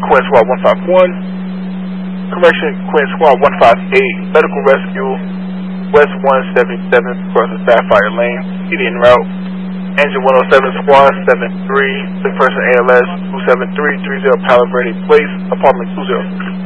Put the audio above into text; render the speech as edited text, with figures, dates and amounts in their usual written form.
Quinn Squad 151. Correction, Quinn Squad 158. Medical rescue, West 177 across the Sapphire Lane. CD en route. Engine 107 Squad 73. The person ALS 27330 Palo Verde Place, apartment 20.